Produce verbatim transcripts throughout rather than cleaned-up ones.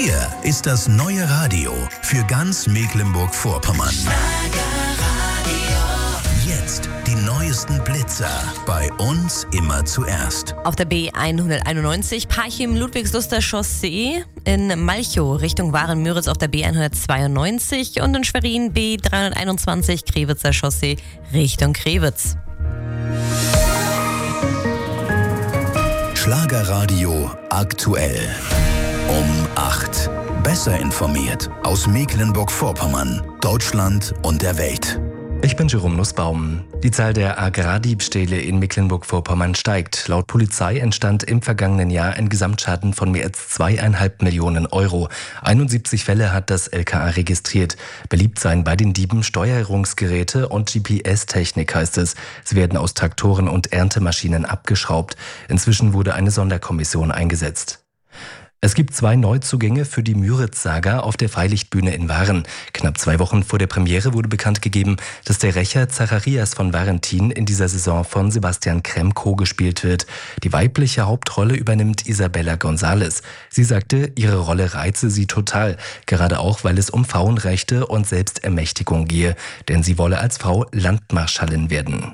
Hier ist das neue Radio für ganz Mecklenburg-Vorpommern. Jetzt die neuesten Blitzer. Bei uns immer zuerst. Auf der B hunderteinundneunzig Parchim-Ludwigsluster Chaussee, in Malchow Richtung Waren-Müritz auf der B hundertzweiundneunzig und in Schwerin B dreihunderteinundzwanzig Krewitzer Chaussee Richtung Krewitz. Schlagerradio aktuell. Um acht. Besser informiert aus Mecklenburg-Vorpommern, Deutschland und der Welt. Ich bin Jerome Nussbaum. Die Zahl der Agrardiebstähle in Mecklenburg-Vorpommern steigt. Laut Polizei entstand im vergangenen Jahr ein Gesamtschaden von mehr als zweieinhalb Millionen Euro. einundsiebzig Fälle hat das L K A registriert. Beliebt seien bei den Dieben Steuerungsgeräte und G P S-Technik, heißt es. Sie werden aus Traktoren und Erntemaschinen abgeschraubt. Inzwischen wurde eine Sonderkommission eingesetzt. Es gibt zwei Neuzugänge für die Müritz-Saga auf der Freilichtbühne in Waren. Knapp zwei Wochen vor der Premiere wurde bekannt gegeben, dass der Rächer Zacharias von Varentin in dieser Saison von Sebastian Kremko gespielt wird. Die weibliche Hauptrolle übernimmt Isabella González. Sie sagte, ihre Rolle reize sie total, gerade auch, weil es um Frauenrechte und Selbstermächtigung gehe, denn sie wolle als Frau Landmarschallin werden.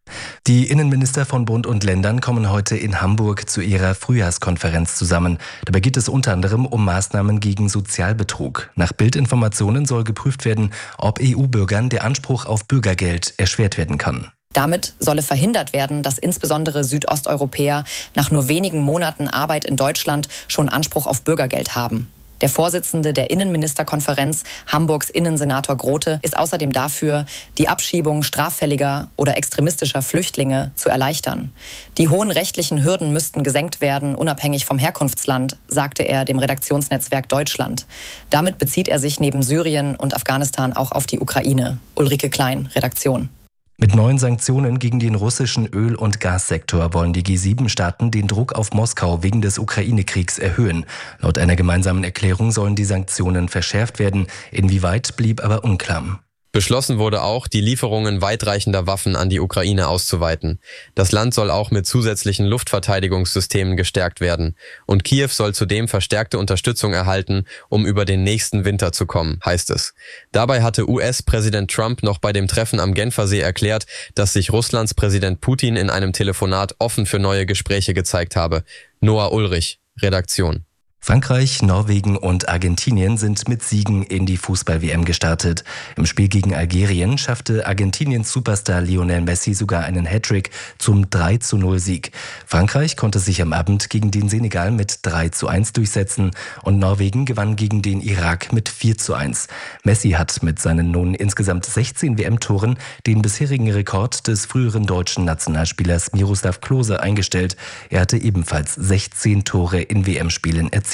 Die Innenminister von Bund und Ländern kommen heute in Hamburg zu ihrer Frühjahrskonferenz zusammen. Dabei geht es unter anderem um Maßnahmen gegen Sozialbetrug. Nach Bildinformationen soll geprüft werden, ob E U-Bürgern der Anspruch auf Bürgergeld erschwert werden kann. Damit solle verhindert werden, dass insbesondere Südosteuropäer nach nur wenigen Monaten Arbeit in Deutschland schon Anspruch auf Bürgergeld haben. Der Vorsitzende der Innenministerkonferenz, Hamburgs Innensenator Grote, ist außerdem dafür, die Abschiebung straffälliger oder extremistischer Flüchtlinge zu erleichtern. Die hohen rechtlichen Hürden müssten gesenkt werden, unabhängig vom Herkunftsland, sagte er dem Redaktionsnetzwerk Deutschland. Damit bezieht er sich neben Syrien und Afghanistan auch auf die Ukraine. Ulrike Klein, Redaktion. Mit neuen Sanktionen gegen den russischen Öl- und Gassektor wollen die G sieben Staaten den Druck auf Moskau wegen des Ukraine-Kriegs erhöhen. Laut einer gemeinsamen Erklärung sollen die Sanktionen verschärft werden. Inwieweit blieb aber unklar. Beschlossen wurde auch, die Lieferungen weitreichender Waffen an die Ukraine auszuweiten. Das Land soll auch mit zusätzlichen Luftverteidigungssystemen gestärkt werden. Und Kiew soll zudem verstärkte Unterstützung erhalten, um über den nächsten Winter zu kommen, heißt es. Dabei hatte U S-Präsident Trump noch bei dem Treffen am Genfersee erklärt, dass sich Russlands Präsident Putin in einem Telefonat offen für neue Gespräche gezeigt habe. Noah Ulrich, Redaktion. Frankreich, Norwegen und Argentinien sind mit Siegen in die Fußball-W M gestartet. Im Spiel gegen Algerien schaffte Argentiniens Superstar Lionel Messi sogar einen Hattrick zum drei zu null Sieg. Frankreich konnte sich am Abend gegen den Senegal mit drei zu eins durchsetzen und Norwegen gewann gegen den Irak mit vier zu eins. Messi hat mit seinen nun insgesamt sechzehn W M-Toren den bisherigen Rekord des früheren deutschen Nationalspielers Miroslav Klose eingestellt. Er hatte ebenfalls sechzehn Tore in W M-Spielen erzielt.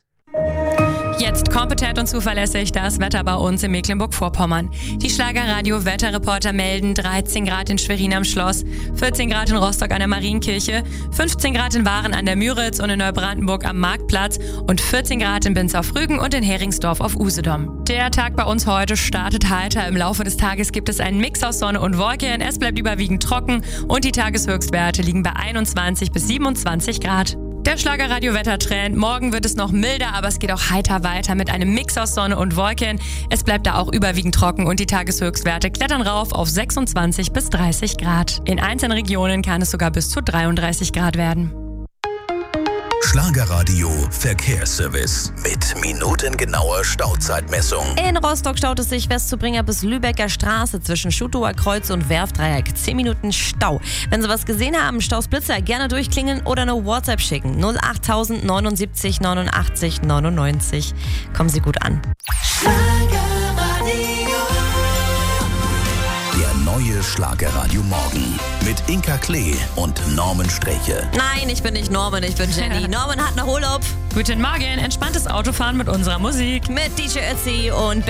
Jetzt kompetent und zuverlässig das Wetter bei uns in Mecklenburg-Vorpommern. Die Schlagerradio-Wetterreporter melden dreizehn Grad in Schwerin am Schloss, vierzehn Grad in Rostock an der Marienkirche, fünfzehn Grad in Waren an der Müritz und in Neubrandenburg am Marktplatz und vierzehn Grad in Binz auf Rügen und in Heringsdorf auf Usedom. Der Tag bei uns heute startet heiter. Im Laufe des Tages gibt es einen Mix aus Sonne und Wolken. Es bleibt überwiegend trocken und die Tageshöchstwerte liegen bei einundzwanzig bis siebenundzwanzig Grad. Der Schlagerradio-Wettertrend. Morgen wird es noch milder, aber es geht auch heiter weiter mit einem Mix aus Sonne und Wolken. Es bleibt da auch überwiegend trocken und die Tageshöchstwerte klettern rauf auf sechsundzwanzig bis dreißig Grad. In einzelnen Regionen kann es sogar bis zu dreiunddreißig Grad werden. Schlagerradio Verkehrsservice mit minutengenauer Stauzeitmessung. In Rostock staut es sich Westzubringer bis Lübecker Straße zwischen Schutower Kreuz und Werftdreieck. zehn Minuten Stau. Wenn Sie was gesehen haben, Stausblitzer, gerne durchklingeln oder eine WhatsApp schicken. null acht null null neunundsiebzig neunundachtzig neunundneunzig. Kommen Sie gut an. Der neue Schlagerradio Morgen mit Inka Klee und Norman Streche. Nein, ich bin nicht Norman, ich bin Jenny. Norman hat noch Urlaub. Guten Morgen, entspanntes Autofahren mit unserer Musik. Mit D J Ötzi und